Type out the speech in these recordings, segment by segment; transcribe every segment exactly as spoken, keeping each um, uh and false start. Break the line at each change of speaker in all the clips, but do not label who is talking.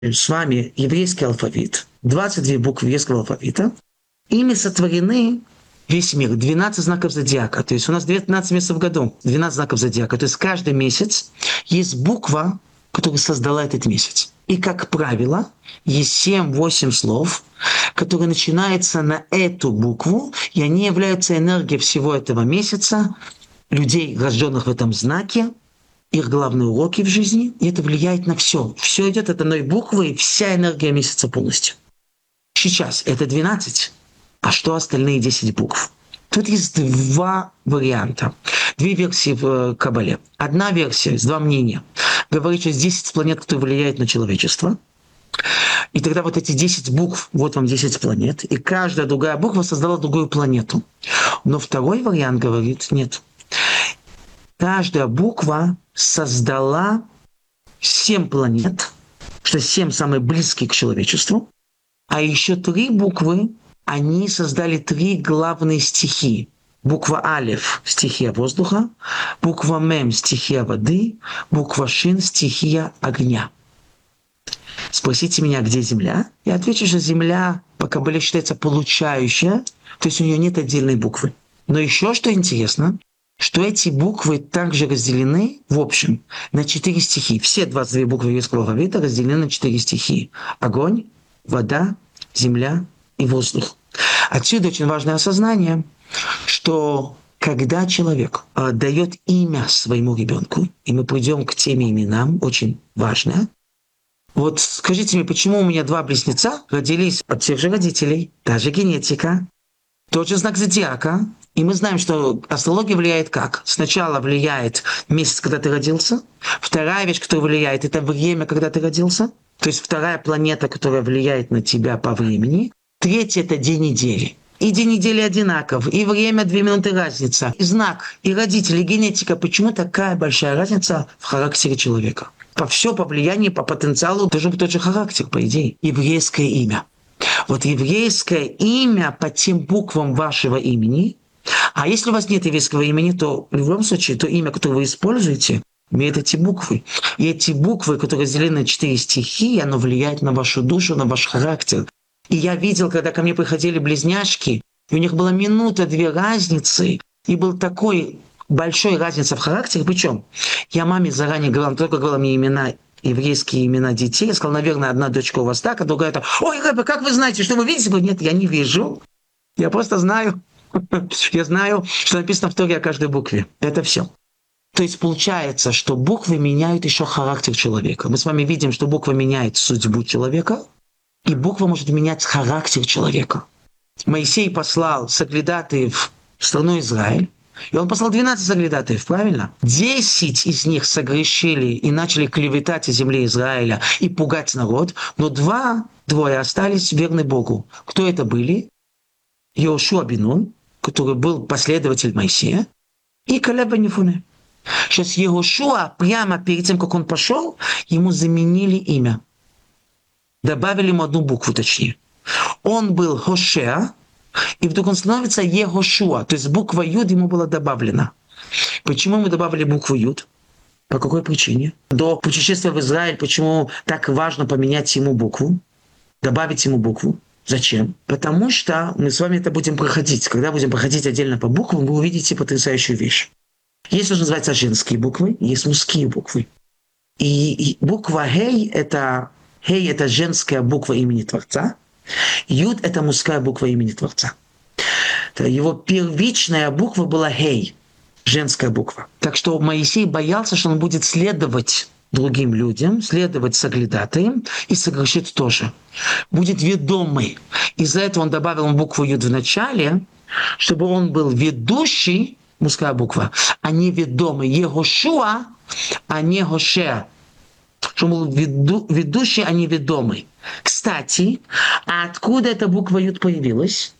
с вами еврейский алфавит, двадцать две буквы еврейского алфавита. Ими сотворены весь мир, двенадцать знаков зодиака. То есть у нас двенадцать месяцев в году, двенадцать знаков зодиака. То есть каждый месяц есть буква, которая создала этот месяц. И, как правило, есть семь-восемь слов, которые начинаются на эту букву, и они являются энергией всего этого месяца, людей, рожденных в этом знаке, их главные уроки в жизни, и это влияет на все. Все идет от одной буквы, и вся энергия месяца полностью. Сейчас это двенадцать, а что остальные десять букв? Тут есть два варианта, две версии в Кабале. Одна версия, есть два мнения, говорит, что есть десять планет, которые влияют на человечество. И тогда вот эти десять букв, вот вам десять планет, и каждая другая буква создала другую планету. Но второй вариант говорит, нет. Каждая буква создала семь планет, что семь самые близкие к человечеству, а еще три буквы, они создали три главные стихии. Буква Алеф – стихия воздуха, буква Мем – стихия воды, буква Шин – стихия огня. Спросите меня, где Земля? Я отвечу, что Земля по Кабале считается получающая, то есть у нее нет отдельной буквы. Но еще что интересно, что эти буквы также разделены, в общем, на четыре стихии. Все двадцать две буквы еврейского алфавита разделены на четыре стихии. Огонь, вода, земля и воздух. Отсюда очень важное осознание, что когда человек э, дает имя своему ребенку, и мы придем к теме именам, очень важно. Вот скажите мне, почему у меня два близнеца родились от тех же родителей, та же генетика, тот же знак зодиака, и мы знаем, что астрология влияет как? Сначала влияет месяц, когда ты родился, вторая вещь, которая влияет, это время, когда ты родился, то есть вторая планета, которая влияет на тебя по времени, третья – это день недели. И день недели одинаков, и время две минуты разница, и знак, и родители, и генетика. Почему такая большая разница в характере человека? По все, по влиянию, по потенциалу должен быть тот же характер, по идее. Еврейское имя. Вот еврейское имя по тем буквам вашего имени. А если у вас нет еврейского имени, то в любом случае то имя, которое вы используете, имеет эти буквы. И эти буквы, которые разделены на четыре стихии, оно влияет на вашу душу, на ваш характер. И я видел, когда ко мне приходили близняшки, и у них была минута-две разницы, и был такой большой разница в характере. Причем я маме заранее говорила, только говорила мне имена, еврейские имена детей. Я сказал, наверное, одна дочка у вас так, а другая так. Ой, Рэбе, как вы знаете, что вы видите? Я говорю, нет, я не вижу. Я просто знаю. Я знаю, что написано в Торе о каждой букве. Это все. То есть получается, что буквы меняют еще характер человека. Мы с вами видим, что буква меняет судьбу человека, и буква может менять характер человека. Моисей послал соглядатаев в страну Израиль, и он послал двенадцать соглядатаев, правильно? десять из них согрешили и начали клеветать о земле Израиля и пугать народ, но два, двое остались верны Богу. Кто это были? Йошуа бен Нун, который был последователь Моисея, и Калеб бен Йефуне. Сейчас Йошуа, прямо перед тем, как он пошел, ему заменили имя. Добавили ему одну букву, точнее. Он был Хошеа, и вдруг он становится Ехошуа, то есть буква Юд ему была добавлена. Почему мы добавили букву Юд? По какой причине? До путешествия в Израиль, почему так важно поменять ему букву? Добавить ему букву? Зачем? Потому что мы с вами это будем проходить. Когда будем проходить отдельно по буквам, вы увидите потрясающую вещь. Есть, что называется, женские буквы, есть мужские буквы. И, и буква Хей – это Хей – это женская буква имени Творца. Юд – это мужская буква имени Творца. Его первичная буква была Хей, женская буква. Так что Моисей боялся, что он будет следовать другим людям, следовать соглядатаям и согрешит тоже. Будет ведомый. Из-за этого он добавил букву Юд в начале, чтобы он был ведущий, мужская буква, а не ведомый. Ехошуа, а не Хошеа. Чтобы он был веду, ведущий, а не ведомый. Кстати, а откуда эта буква Юд появилась?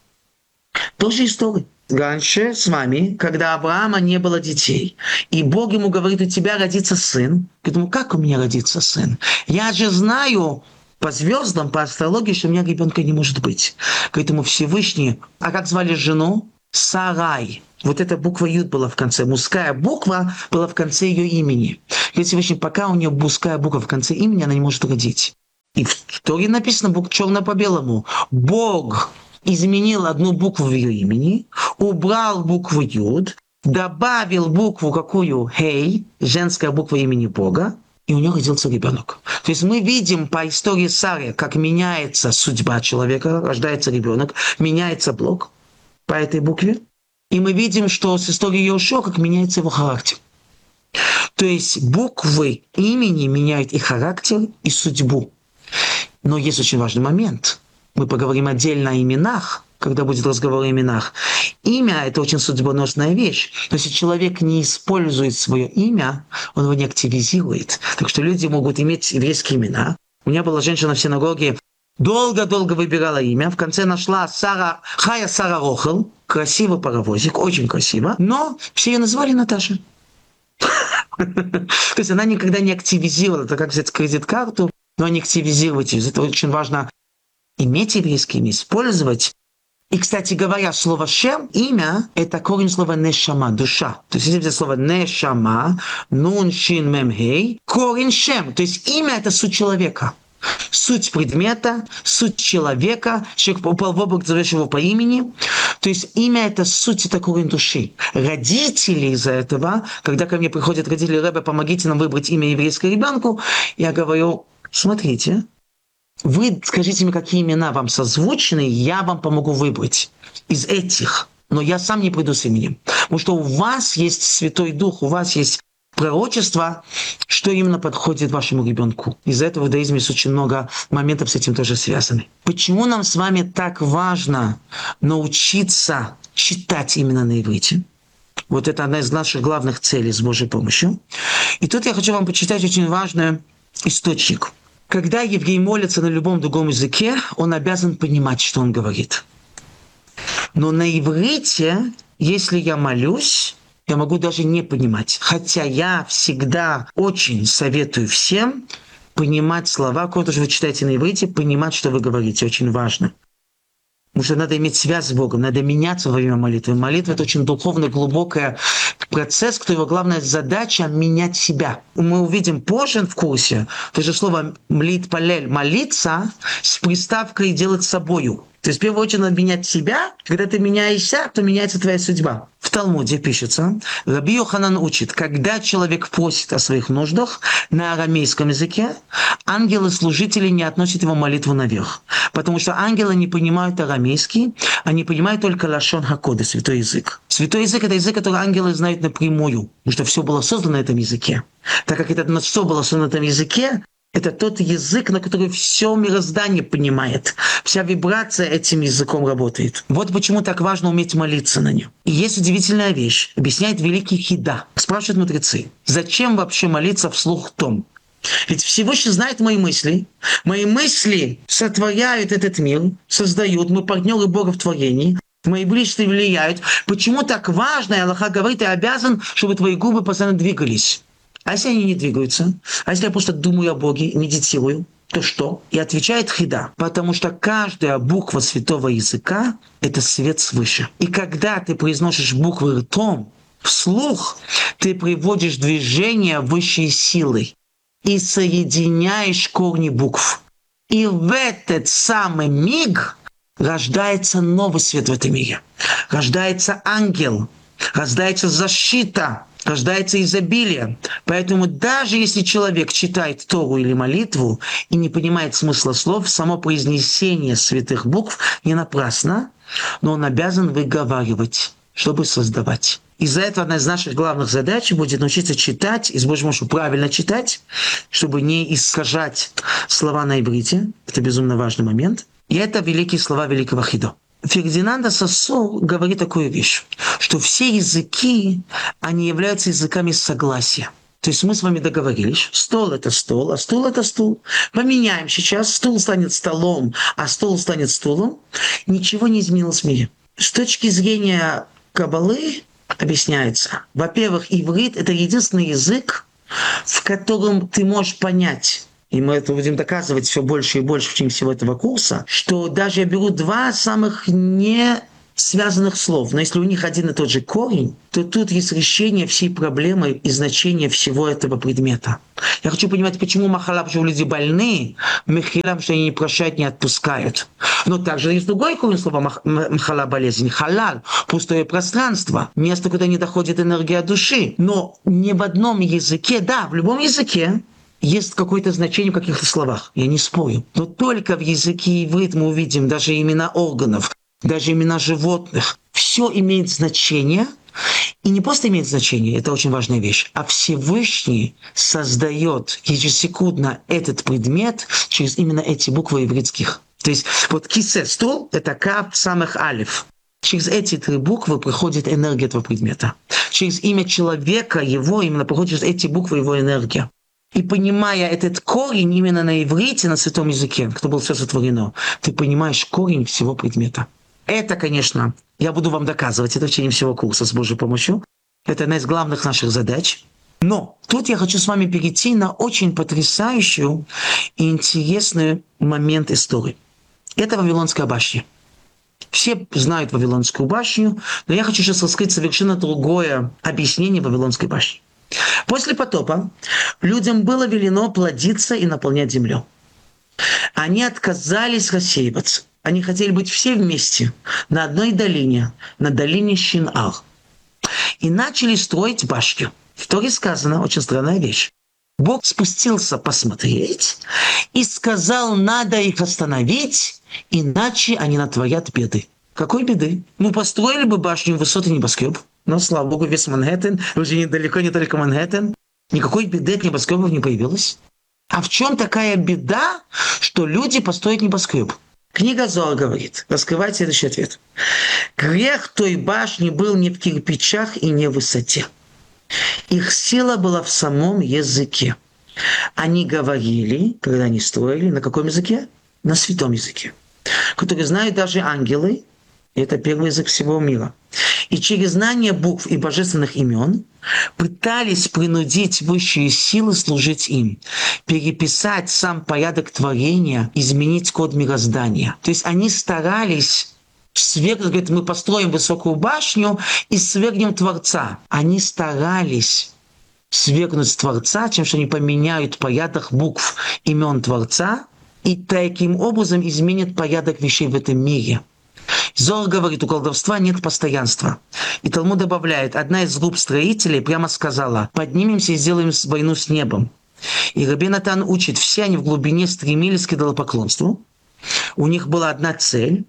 Тоже история. Раньше с вами, когда Авраама не было детей, и Бог ему говорит, у тебя родится сын. Я думаю, как у меня родится сын? Я же знаю по звездам, по астрологии, что у меня ребенка не может быть. Говорит ему Всевышний, а как звали жену? Сарай. Вот эта буква Юд была в конце. Мужская буква была в конце ее имени. Говорит Всевышний, пока у нее мужская буква в конце имени, она не может родить. И в Торе написано бук черно по белому. Бог изменил одну букву в ее имени, убрал букву Юд, добавил букву какую? Хей, женская буква имени Бога, и у нее родился ребенок. То есть мы видим по истории Сары, как меняется судьба человека, рождается ребенок, меняется Бог по этой букве. И мы видим, что с историей Йошуа, как меняется его характер. То есть буквы имени меняют и характер, и судьбу. Но есть очень важный момент. Мы поговорим отдельно о именах, когда будет разговор о именах. Имя – это очень судьбоносная вещь. Но если человек не использует свое имя, он его не активизирует. Так что люди могут иметь еврейские имена. У меня была женщина в синагоге, долго-долго выбирала имя. В конце нашла Сара, Хая Сара Рохел. Красивый паровозик, очень красиво. Но все ее называли Наташа. То есть она никогда не активизировала. Это как взять кредит-карту, но не активизировать ее. Это очень важно иметь еврейское имя, использовать. И, кстати говоря, слово «шем», имя, это корень слова «нешама», душа. То есть, если взять слово «нешама», «нун, шин, мем, хей», корень «шем», то есть имя – это суть человека. Суть предмета, суть человека, человек попал в облако, зовешь его по имени. То есть имя – это суть, это корень души. Родители из-за этого, когда ко мне приходят родители, Ребе, помогите нам выбрать имя еврейскому ребенку, я говорю, смотрите, вы скажите мне, какие имена вам созвучны, я вам помогу выбрать из этих. Но я сам не приду с именем. Потому что у вас есть Святой Дух, у вас есть пророчество, что именно подходит вашему ребенку. Из-за этого в иудаизме есть очень много моментов с этим тоже связаны. Почему нам с вами так важно научиться читать именно на иврите? Вот это одна из наших главных целей с Божьей помощью. И тут я хочу вам почитать очень важный источник. Когда еврей молится на любом другом языке, он обязан понимать, что он говорит. Но на иврите, если я молюсь, я могу даже не понимать. Хотя я всегда очень советую всем понимать слова, которые вы читаете на иврите, понимать, что вы говорите. Очень важно. Потому что надо иметь связь с Богом, надо меняться во время молитвы. Молитва – это очень духовный, глубокий процесс, кто его главная задача – менять себя. Мы увидим позже в курсе, то же слово «млит палель» – молиться с приставкой «делать собою». То есть, в первую очередь, надо менять себя. Когда ты меняешься, то меняется твоя судьба. В Талмуде пишется, Раби Йоханан учит, когда человек просит о своих нуждах на арамейском языке, ангелы-служители не относят его молитву наверх. Потому что ангелы не понимают арамейский, они понимают только лашон хакода, святой язык. Святой язык – это язык, который ангелы знают напрямую, потому что все было создано на этом языке. Так как это все было создано на этом языке, это тот язык, на который все мироздание понимает. Вся вибрация этим языком работает. Вот почему так важно уметь молиться на нем. И есть удивительная вещь. Объясняет великий Хида. Спрашивают мудрецы, зачем вообще молиться вслух том? Ведь Всевышний знает мои мысли. Мои мысли сотворяют этот мир, создают. Мы партнеры Бога в творении. Мои близкие влияют. Почему так важно, и Аллаха говорит, ты обязан, чтобы твои губы постоянно двигались? А если они не двигаются? А если я просто думаю о Боге, медитирую, то что? И отвечает Хида. Потому что каждая буква святого языка – это свет свыше. И когда ты произносишь буквы ртом, вслух, ты приводишь движение высшей силой и соединяешь корни букв. И в этот самый миг рождается новый свет в этом мире. Рождается ангел, рождается защита, рождается изобилие. Поэтому даже если человек читает Тору или молитву и не понимает смысла слов, само произнесение святых букв не напрасно, но он обязан выговаривать, чтобы создавать. Из-за этого одна из наших главных задач будет научиться читать, и с Божьей помощью правильно читать, чтобы не искажать слова на иврите. Это безумно важный момент. И это великие слова великого Хидо. Фердинанд Сассо говорит такую вещь, что все языки, они являются языками согласия. То есть мы с вами договорились, стол – это стол, а стул – это стул. Поменяем сейчас, стул станет столом, а стол станет стулом. Ничего не изменилось в мире. С точки зрения Каббалы объясняется, во-первых, иврит – это единственный язык, в котором ты можешь понять, и мы это будем доказывать все больше и больше в течение всего этого курса, что даже я беру два самых не связанных слов, но если у них один и тот же корень, то тут есть решение всей проблемы и значение всего этого предмета. Я хочу понимать, почему махала, почему люди больные, мехилам, что они не прощают, не отпускают. Но также есть другой корень слова махала, болезнь, халал, пустое пространство, место, куда не доходит энергия души. Но не в одном языке, да, в любом языке есть какое-то значение в каких-то словах, я не спорю. Но только в языке иврит мы увидим даже имена органов, даже имена животных. Все имеет значение, и не просто имеет значение, это очень важная вещь, а Всевышний создает ежесекундно этот предмет через именно эти буквы ивритских. То есть вот кисе, стул, это кав самых алиф. Через эти три буквы приходит энергия этого предмета. Через имя человека, его именно проходит через эти буквы его энергия. И понимая этот корень именно на иврите, на святом языке, кто был все сотворено, ты понимаешь корень всего предмета. Это, конечно, я буду вам доказывать это в течение всего курса с Божьей помощью. Это одна из главных наших задач. Но тут я хочу с вами перейти на очень потрясающий и интересный момент истории. Это Вавилонская башня. Все знают Вавилонскую башню, но я хочу сейчас раскрыть совершенно другое объяснение Вавилонской башни. После потопа людям было велено плодиться и наполнять землю. Они отказались рассеиваться. Они хотели быть все вместе на одной долине, на долине Шин-Ар. И начали строить башню. В Торе сказано очень странная вещь. Бог спустился посмотреть и сказал, надо их остановить, иначе они натворят беды. Какой беды? Ну, построили бы башню высоты небоскреб. Но, слава Богу, весь Манхэттен, уже недалеко, не только Манхэттен. Никакой беды от небоскребов не появилось. А в чем такая беда, что люди построят небоскреб? Книга Зоар говорит, раскрывает следующий ответ. Грех той башни был не в кирпичах и не в высоте. Их сила была в самом языке. Они говорили, когда они строили, на каком языке? На святом языке, который знают даже ангелы. Это первый язык всего мира. И через знание букв и божественных имен пытались принудить высшие силы служить им, переписать сам порядок творения, изменить код мироздания. То есть они старались свергнуть, говорят, мы построим высокую башню и свергнем Творца. Они старались свергнуть Творца, чем что они поменяют порядок букв имен Творца и таким образом изменят порядок вещей в этом мире. Зоар говорит, у колдовства нет постоянства. И Талмуд добавляет, одна из групп строителей прямо сказала, поднимемся и сделаем войну с небом. И Раби Натан учит, все они в глубине стремились к идолопоклонству. У них была одна цель,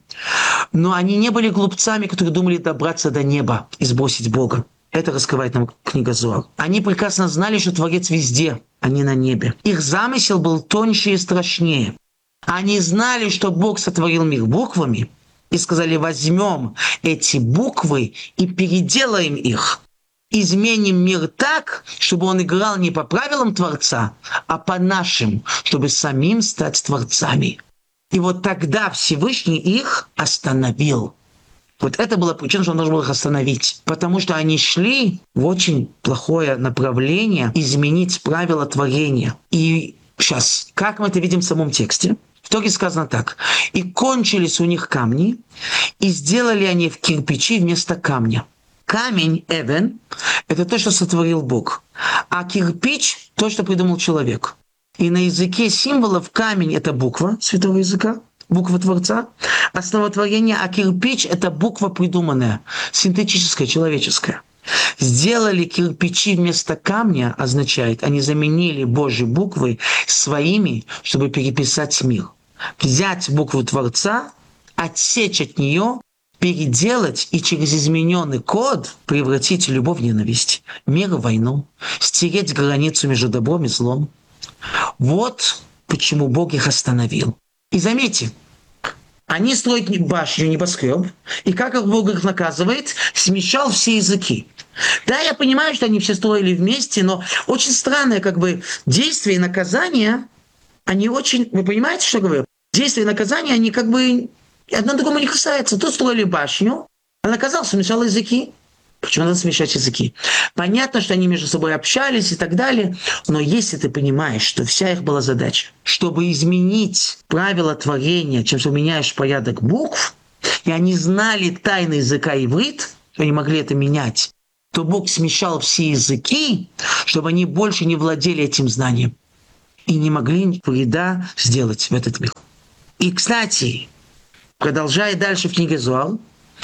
но они не были глупцами, которые думали добраться до неба и сбросить Бога. Это раскрывает нам книга Зоар. Они прекрасно знали, что Творец везде, а не на небе. Их замысел был тоньше и страшнее. Они знали, что Бог сотворил мир буквами, и сказали, возьмем эти буквы и переделаем их. Изменим мир так, чтобы он играл не по правилам Творца, а по нашим, чтобы самим стать творцами. И вот тогда Всевышний их остановил. Вот это была причина, что он должен был их остановить. Потому что они шли в очень плохое направление изменить правила творения. И сейчас, как мы это видим в самом тексте, в Торе сказано так. «И кончились у них камни, и сделали они в кирпичи вместо камня». Камень, эвен, это то, что сотворил Бог. А кирпич – то, что придумал человек. И на языке символов камень – это буква святого языка, буква Творца, основа творения, а кирпич – это буква придуманная, синтетическая, человеческая. Сделали кирпичи вместо камня, означает, они заменили Божьи буквы своими, чтобы переписать мир. Взять букву Творца, отсечь от нее, переделать и через измененный код превратить любовь в ненависть, мир в войну, стереть границу между добром и злом. Вот почему Бог их остановил. И заметьте, они строят башню, небоскреб, и как Бог их наказывает, смешал все языки. Да, я понимаю, что они все строили вместе, но очень странное как бы действие и наказание, они очень, вы понимаете, что я говорю? Действия и наказания, они как бы одно другому не касаются. Тут строили башню, а наказал, смешал языки. Почему надо смешать языки? Понятно, что они между собой общались и так далее, но если ты понимаешь, что вся их была задача, чтобы изменить правила творения, чем что меняешь порядок букв, и они знали тайны языка иврит, что они могли это менять, то Бог смешал все языки, чтобы они больше не владели этим знанием и не могли вреда сделать в этот мир. И, кстати, продолжая дальше в книге Зоар,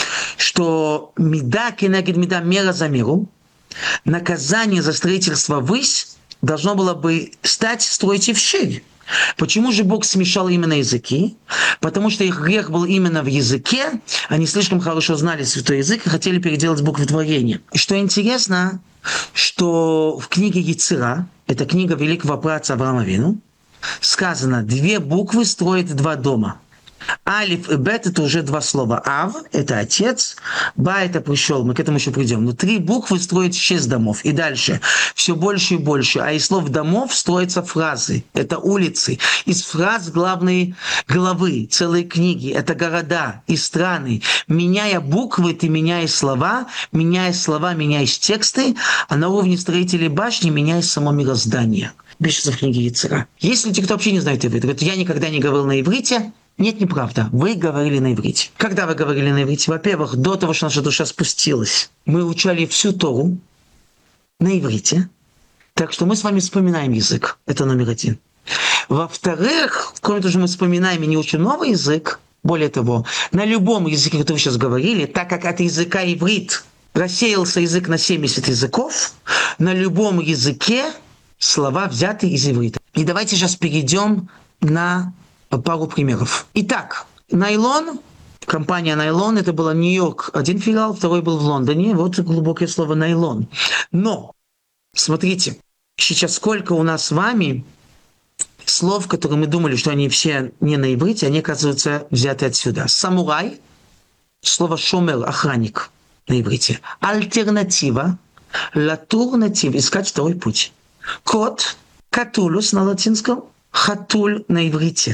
что меда кенегед меда, мера за меру, наказание за строительство ввысь должно было бы стать строить и вширь. Почему же Бог смешал именно языки? Потому что их грех был именно в языке, они слишком хорошо знали святой язык и хотели переделать буквы творения. И что интересно, что в книге Ецира, это книга великого праотца Авраама Авину, сказано, две буквы строят два дома. Алиф и Бет — это уже два слова. Ав — это отец, Ба — это пришел, мы к этому еще придем. Но три буквы строят шесть домов. И дальше все больше и больше. А из слов домов строятся фразы. Это улицы. Из фраз главные главы, целые книги. Это города и страны. Меняя буквы, ты меняешь слова, меняя слова, меняешь тексты, а на уровне строителей башни меняешь само мироздание. Пишется в книге Ецира. Есть люди, кто вообще не знает иврит, говорят, я никогда не говорил на иврите. Нет, неправда. Вы говорили на иврите. Когда вы говорили на иврите? Во-первых, до того, что наша душа спустилась, мы учали всю Тору на иврите. Так что мы с вами вспоминаем язык. Это номер один. Во-вторых, кроме того, что мы вспоминаем и не учим новый язык, более того, на любом языке, который вы сейчас говорили, так как от языка иврит рассеялся язык на семьдесят языков, на любом языке слова взяты из иврита. И давайте сейчас перейдем на пару примеров. Итак, найлон, компания найлон, это была Нью-Йорк, один филиал, второй был в Лондоне. Вот глубокое слово найлон. Но, смотрите, сейчас сколько у нас с вами слов, которые мы думали, что они все не на иврите, они, оказываются, взяты отсюда. Самурай, слово шомер, охранник на иврите. Альтернатива, латурнатив, искать второй путь. Кот, катулус на латинском, хатуль на иврите.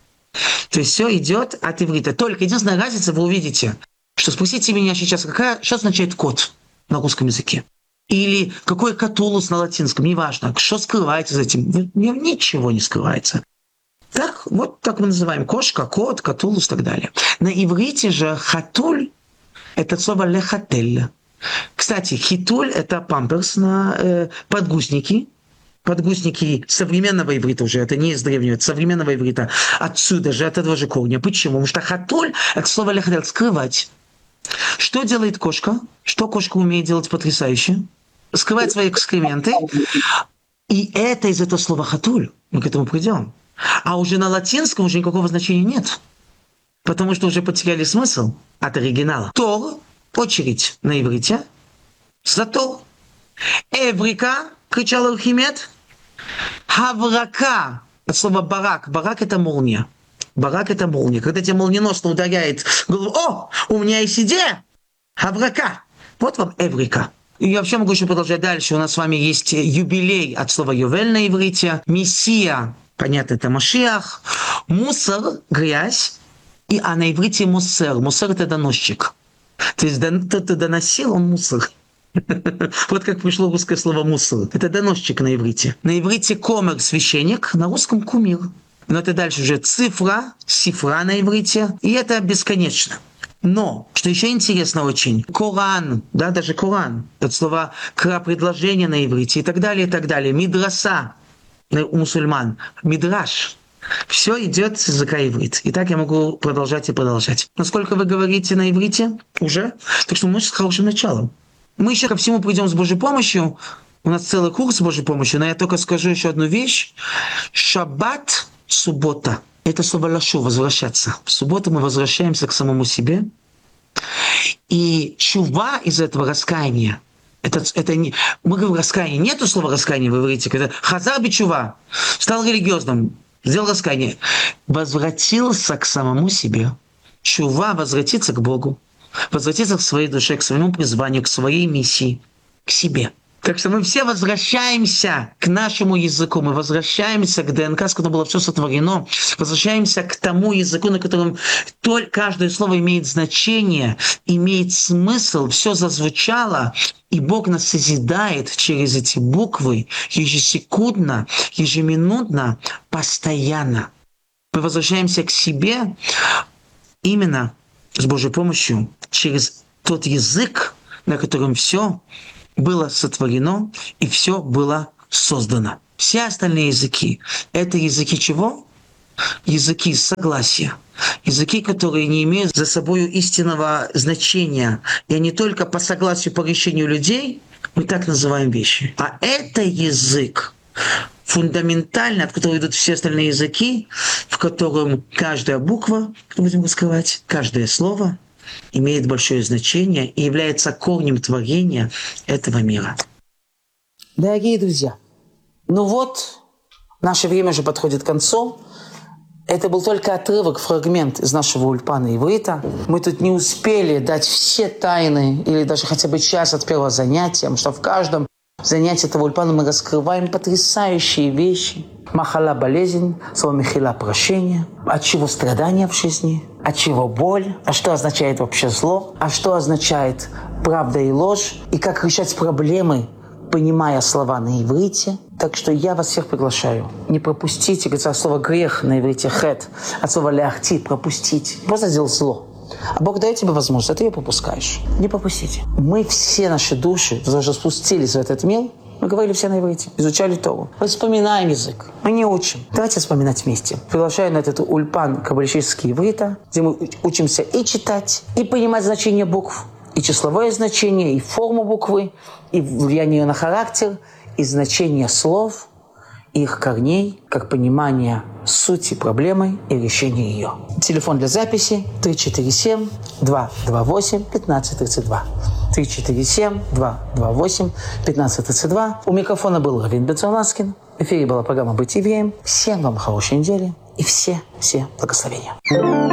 То есть все идет от иврита. Только единственная разница, вы увидите, что спросите меня сейчас, какая, что означает кот на русском языке? Или какой катулус на латинском, неважно, что скрывается за этим. Ничего не скрывается. Так, вот так мы называем кошка, кот, катулус и так далее. На иврите же хатуль – это слово лехатель. Кстати, хитуль – это памперс на э, подгузники. Подгузники современного иврита уже, это не из древнего, это современного иврита. Отсюда же, от этого же корня. Почему? Потому что хатуль – это слово лехатель, скрывать. Что делает кошка? Что кошка умеет делать потрясающе? Скрывать свои экскременты. И это из этого слова хатуль. Мы к этому придем. А уже на латинском уже никакого значения нет. Потому что уже потеряли смысл от оригинала. Тор, очередь на иврите, затор. Эврика, кричал Архимед. Хаврака, от слова барак. Барак – это молния. Барак – это молния. Когда тебя молниеносно ударяет в голову, о, у меня есть идея. Хаврака. Вот вам эврика. И я вообще могу еще продолжать дальше. У нас с вами есть юбилей от слова ювель на иврите. Мессия, понятно, это Машиах. Мусор, грязь. И, а на иврите мусер. Мусер – это доносчик. То есть тот, кто доносил, он мусор. Вот как пришло русское слово мусор. Это доносчик на иврите. На иврите комер – священник, на русском кумир. Но это дальше уже цифра, сифра на иврите. И это бесконечно. Но, что еще интересно очень, Коран, да, даже Коран, это слова кра предложения на иврите и так далее, и так далее. Мидраса у мусульман, мидраш. Все идет с языка иврит. И так я могу продолжать и продолжать. Насколько вы говорите на иврите? Уже? Так что мы с хорошим началом. Мы еще ко всему придем с Божьей помощью. У нас целый курс с Божьей помощью, но я только скажу еще одну вещь. Шаббат, суббота. Это слово лашу, возвращаться. В субботу мы возвращаемся к самому себе. И чува из этого раскаяния, это, это не, мы говорим раскаяние, нету слова раскаяние, вы говорите, когда хазар бичува, стал религиозным, сделал раскаяние, возвратился к самому себе. Чува возвратиться к Богу, возвратиться к своей душе, к своему призванию, к своей миссии, к себе. Так что мы все возвращаемся к нашему языку, мы возвращаемся к ДНК, с которым было все сотворено, возвращаемся к тому языку, на котором только каждое слово имеет значение, имеет смысл, все зазвучало, и Бог нас созидает через эти буквы ежесекундно, ежеминутно, постоянно. Мы возвращаемся к себе именно с Божьей помощью через тот язык, на котором все было сотворено и все было создано. Все остальные языки — это языки чего? Языки согласия. Языки, которые не имеют за собой истинного значения. И они только по согласию, по решению людей мы так называем вещи. А это язык фундаментально, от которого идут все остальные языки, в котором каждая буква, будем раскрывать, каждое слово имеет большое значение и является корнем творения этого мира. Дорогие друзья, ну вот, наше время же подходит к концу. Это был только отрывок, фрагмент из нашего ульпана иврита. Мы тут не успели дать все тайны или даже хотя бы час от первого занятия, потому что в каждом занятии этого ульпана мы раскрываем потрясающие вещи. Махала – болезнь, слово михила – прощение. От чего страдания в жизни? От чего боль? А что означает вообще зло? А что означает правда и ложь? И как решать проблемы, понимая слова на иврите. Так что я вас всех приглашаю. Не пропустите, говорится, слово «грех» на иврите «хет», от слова «ляхти» – пропустить. Просто сделать зло. А Бог дает тебе возможность, а ты ее пропускаешь. Не пропустите. Мы все наши души даже спустились в этот мир. Мы говорили все на иврите, изучали Тору. Мы вспоминаем язык, мы не учим. Давайте вспоминать вместе. Приглашаю на этот ульпан каббалистический иврита, где мы учимся и читать, и понимать значение букв, и числовое значение, и форму буквы, и влияние ее на характер, и значение слов, и их корней, как понимание сути проблемы и решения ее. Телефон для записи три четыре семь два два восемь пятнадцать тридцать два. три четыре семь два два восемь пятнадцать тридцать два. У микрофона был Равин Бенцерласкин. В эфире была программа «Быть евреем». Всем вам хорошей недели и все-все благословения.